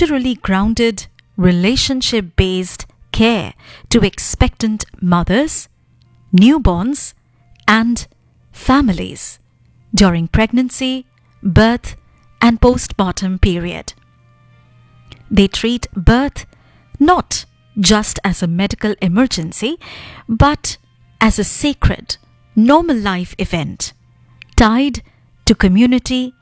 culturally grounded, relationship based care to expectant mothers, newborns, and families during pregnancy, birth, and postpartum period. They treat birth not just as a medical emergency, but as a sacred, normal life event tied to community